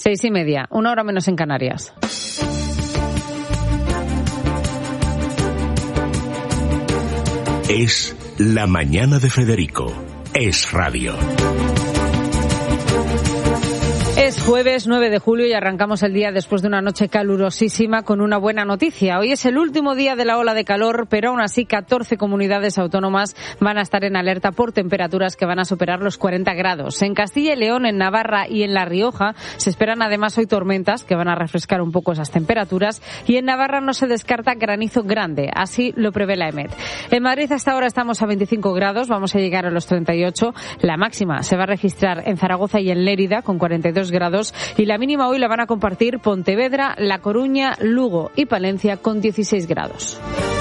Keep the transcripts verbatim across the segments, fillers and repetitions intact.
Seis y media, una hora menos en Canarias. Es La Mañana de Federico. Es radio. Es jueves nueve de julio y arrancamos el día después de una noche calurosísima con una buena noticia. Hoy es el último día de la ola de calor, pero aún así catorce comunidades autónomas van a estar en alerta por temperaturas que van a superar los cuarenta grados. En Castilla y León, en Navarra y en La Rioja se esperan además hoy tormentas que van a refrescar un poco esas temperaturas, y en Navarra no se descarta granizo grande, así lo prevé la EMET. En Madrid hasta ahora estamos a veinticinco grados, vamos a llegar a los treinta y ocho. La máxima se va a registrar en Zaragoza y en Lérida con cuarenta y dos grados, y la mínima hoy la van a compartir Pontevedra, La Coruña, Lugo y Palencia con dieciséis grados.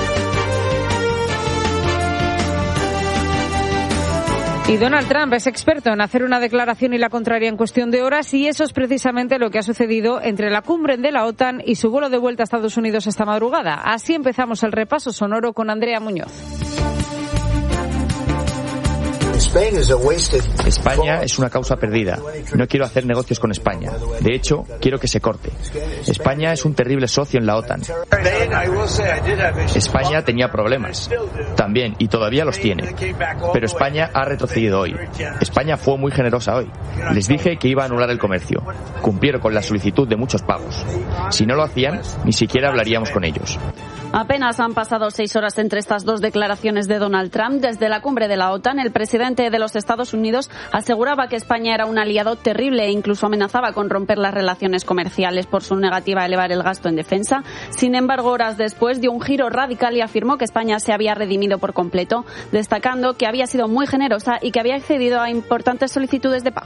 Y Donald Trump es experto en hacer una declaración y la contraria en cuestión de horas, y eso es precisamente lo que ha sucedido entre la cumbre de la OTAN y su vuelo de vuelta a Estados Unidos esta madrugada. Así empezamos el repaso sonoro con Andrea Muñoz. España es una causa perdida. No quiero hacer negocios con España. De hecho, quiero que se corte. España es un terrible socio en la OTAN. España tenía problemas. También, y todavía los tiene. Pero España ha retrocedido hoy. España fue muy generosa hoy. Les dije que iba a anular el comercio. Cumplieron con la solicitud de muchos pagos. Si no lo hacían, ni siquiera hablaríamos con ellos. Apenas han pasado seis horas entre estas dos declaraciones de Donald Trump. Desde la cumbre de la OTAN, el presidente de los Estados Unidos aseguraba que España era un aliado terrible e incluso amenazaba con romper las relaciones comerciales por su negativa a elevar el gasto en defensa. Sin embargo, horas después dio un giro radical y afirmó que España se había redimido por completo, destacando que había sido muy generosa y que había accedido a importantes solicitudes de pago.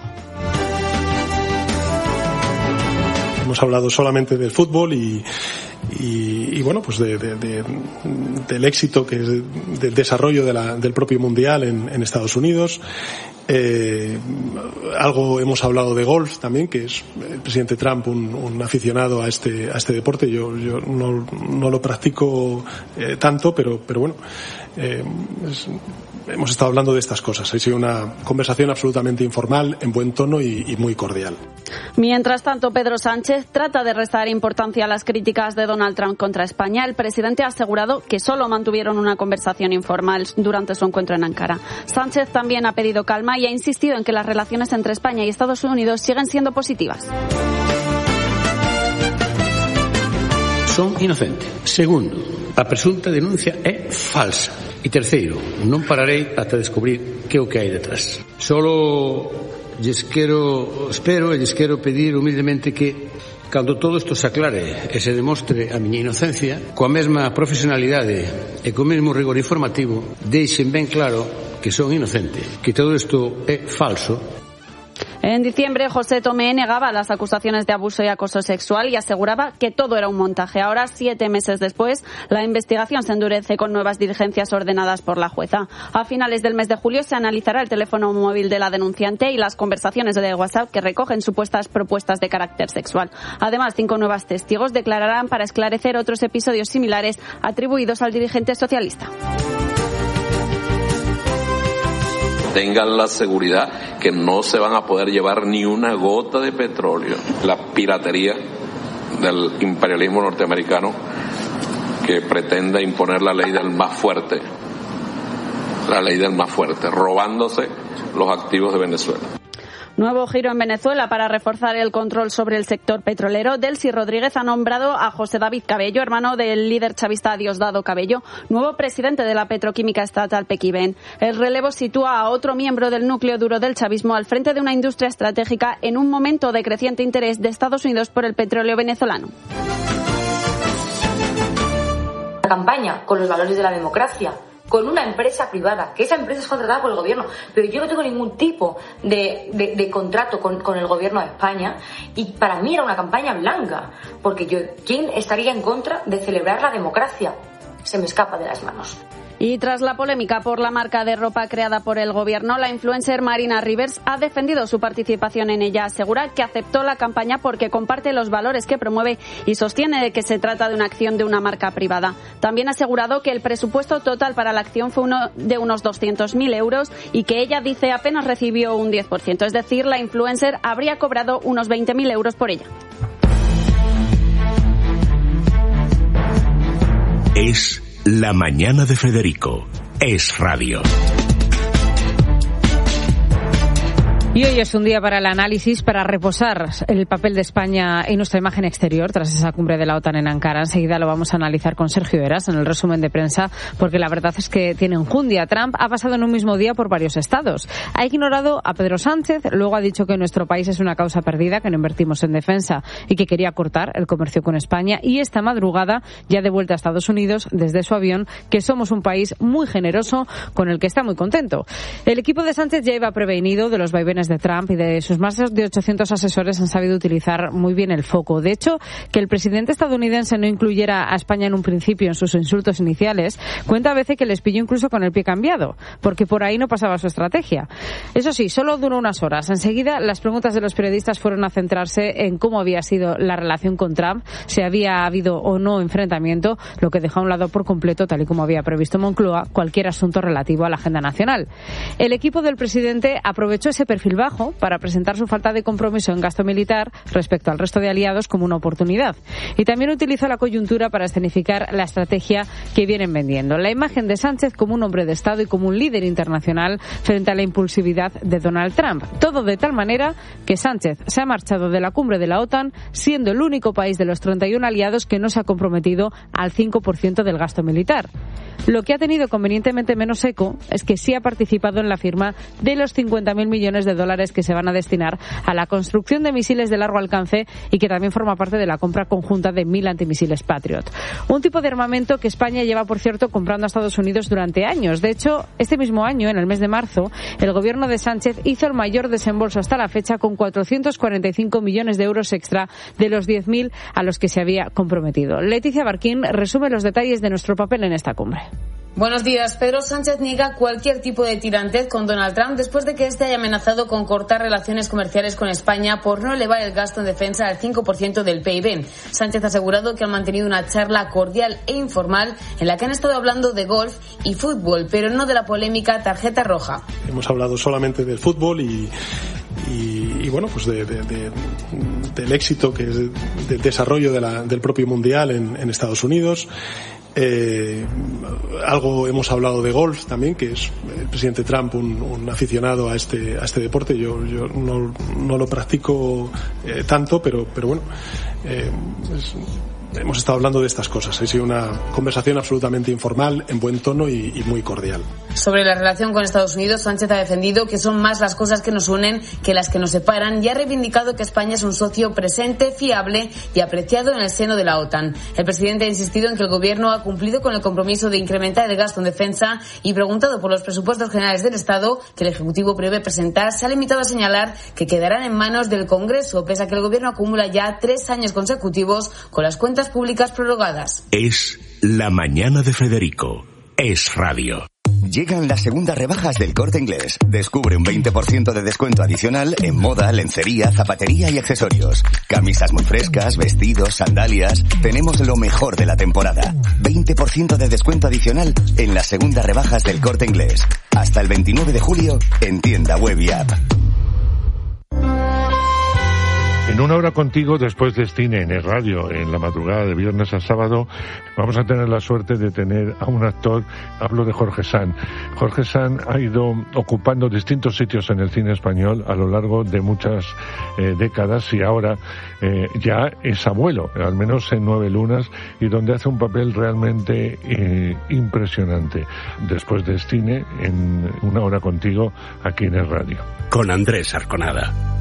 Hemos hablado solamente del fútbol y, y, y bueno, pues de, de, de, del éxito que es del desarrollo de la, del propio mundial en, en Estados Unidos. Eh, algo hemos hablado de golf también, que es el presidente Trump un, un aficionado a este a este deporte. Yo yo no, no lo practico eh, tanto, pero pero bueno, eh, es, hemos estado hablando de estas cosas. Ha sido una conversación absolutamente informal, en buen tono y, y muy cordial. Mientras tanto, Pedro Sánchez trata de restar importancia a las críticas de Donald Trump contra España. El presidente ha asegurado que solo mantuvieron una conversación informal durante su encuentro en Ankara. Sánchez también ha pedido calma y ha insistido en que las relaciones entre España y Estados Unidos siguen siendo positivas. Son inocentes. Segundo, a presunta denuncia é falsa. E terceiro, non pararei ata descubrir que é o que hai detrás. Solo lles quero, espero e lles quero pedir humildemente que cando todo isto se aclare e se demostre a miña inocencia, coa mesma profesionalidade e co mesmo rigor informativo, deixen ben claro que son inocente, que todo isto é falso. En diciembre, José Tomé negaba las acusaciones de abuso y acoso sexual y aseguraba que todo era un montaje. Ahora, siete meses después, la investigación se endurece con nuevas diligencias ordenadas por la jueza. A finales del mes de julio se analizará el teléfono móvil de la denunciante y las conversaciones de WhatsApp que recogen supuestas propuestas de carácter sexual. Además, cinco nuevos testigos declararán para esclarecer otros episodios similares atribuidos al dirigente socialista. Tengan la seguridad que no se van a poder llevar ni una gota de petróleo. La piratería del imperialismo norteamericano que pretende imponer la ley del más fuerte, la ley del más fuerte, robándose los activos de Venezuela. Nuevo giro en Venezuela para reforzar el control sobre el sector petrolero. Delcy Rodríguez ha nombrado a José David Cabello, hermano del líder chavista Diosdado Cabello, nuevo presidente de la petroquímica estatal Pequibén. El relevo sitúa a otro miembro del núcleo duro del chavismo al frente de una industria estratégica en un momento de creciente interés de Estados Unidos por el petróleo venezolano. La campaña con los valores de la democracia, con una empresa privada, que esa empresa es contratada por el gobierno, pero yo no tengo ningún tipo de, de, de contrato con, con el gobierno de España, y para mí era una campaña blanca, porque yo, ¿quién estaría en contra de celebrar la democracia? Se me escapa de las manos. Y tras la polémica por la marca de ropa creada por el gobierno, la influencer Marina Rivers ha defendido su participación en ella. Asegura que aceptó la campaña porque comparte los valores que promueve y sostiene de que se trata de una acción de una marca privada. También ha asegurado que el presupuesto total para la acción fue uno de unos doscientos mil euros y que ella dice apenas recibió un diez por ciento. Es decir, la influencer habría cobrado unos veinte mil euros por ella. Es La Mañana de Federico. Es Radio. Y hoy es un día para el análisis, para reposar el papel de España y nuestra imagen exterior tras esa cumbre de la OTAN en Ankara. Enseguida lo vamos a analizar con Sergio Heras en el resumen de prensa, porque la verdad es que tiene enjundia. Trump ha pasado en un mismo día por varios estados. Ha ignorado a Pedro Sánchez, luego ha dicho que nuestro país es una causa perdida, que no invertimos en defensa y que quería cortar el comercio con España. Y esta madrugada, ya de vuelta a Estados Unidos, desde su avión, que somos un país muy generoso con el que está muy contento. El equipo de Sánchez ya iba prevenido de los vaivenes de Trump y de sus más de ochocientos asesores han sabido utilizar muy bien el foco. De hecho, que el presidente estadounidense no incluyera a España en un principio en sus insultos iniciales, cuenta a veces que les pilló incluso con el pie cambiado, porque por ahí no pasaba su estrategia. Eso sí, solo duró unas horas. Enseguida, las preguntas de los periodistas fueron a centrarse en cómo había sido la relación con Trump, si había habido o no enfrentamiento, lo que dejó a un lado por completo, tal y como había previsto Moncloa, cualquier asunto relativo a la agenda nacional. El equipo del presidente aprovechó ese perfil bajo para presentar su falta de compromiso en gasto militar respecto al resto de aliados como una oportunidad. Y también utilizó la coyuntura para escenificar la estrategia que vienen vendiendo. La imagen de Sánchez como un hombre de Estado y como un líder internacional frente a la impulsividad de Donald Trump. Todo de tal manera que Sánchez se ha marchado de la cumbre de la OTAN siendo el único país de los treinta y uno aliados que no se ha comprometido al cinco por ciento del gasto militar. Lo que ha tenido convenientemente menos eco es que sí ha participado en la firma de los cincuenta mil millones de dólares que se van a destinar a la construcción de misiles de largo alcance y que también forma parte de la compra conjunta de mil antimisiles Patriot. Un tipo de armamento que España lleva, por cierto, comprando a Estados Unidos durante años. De hecho, este mismo año, en el mes de marzo, el gobierno de Sánchez hizo el mayor desembolso hasta la fecha con cuatrocientos cuarenta y cinco millones de euros extra de los diez mil a los que se había comprometido. Leticia Barquín resume los detalles de nuestro papel en esta cumbre. Buenos días. Pedro Sánchez niega cualquier tipo de tirantez con Donald Trump después de que éste haya amenazado con cortar relaciones comerciales con España por no elevar el gasto en defensa al cinco por ciento del P I B. Sánchez ha asegurado que han mantenido una charla cordial e informal en la que han estado hablando de golf y fútbol, pero no de la polémica tarjeta roja. Hemos hablado solamente del fútbol y Y, y bueno, pues de, de, de, del éxito que es del desarrollo de la, del propio mundial en, en Estados Unidos. Eh, algo hemos hablado de golf también, que es el presidente Trump un, un aficionado a este a este deporte. Yo yo no, no lo practico eh, tanto, pero pero bueno, eh, es, hemos estado hablando de estas cosas. Ha sido una conversación absolutamente informal, en buen tono y, y muy cordial. Sobre la relación con Estados Unidos, Sánchez ha defendido que son más las cosas que nos unen que las que nos separan y ha reivindicado que España es un socio presente, fiable y apreciado en el seno de la OTAN. El presidente ha insistido en que el gobierno ha cumplido con el compromiso de incrementar el gasto en defensa y, preguntado por los presupuestos generales del Estado que el Ejecutivo prevé presentar, se ha limitado a señalar que quedarán en manos del Congreso, pese a que el gobierno acumula ya tres años consecutivos con las cuentas públicas prorrogadas. Es La Mañana de Federico. Es Radio. Llegan las segundas rebajas del Corte Inglés. Descubre un veinte por ciento de descuento adicional en moda, lencería, zapatería y accesorios. Camisas muy frescas, vestidos, sandalias. Tenemos lo mejor de la temporada. veinte por ciento de descuento adicional en las segundas rebajas del Corte Inglés. Hasta el veintinueve de julio en tienda web y app. En una hora contigo, después de cine en el radio, en la madrugada de viernes a sábado, vamos a tener la suerte de tener a un actor, hablo de Jorge Sanz. Jorge Sanz ha ido ocupando distintos sitios en el cine español a lo largo de muchas eh, décadas y ahora eh, ya es abuelo, al menos en Nueve Lunas, y donde hace un papel realmente eh, impresionante. Después de cine, en una hora contigo, aquí en el radio. Con Andrés Arconada.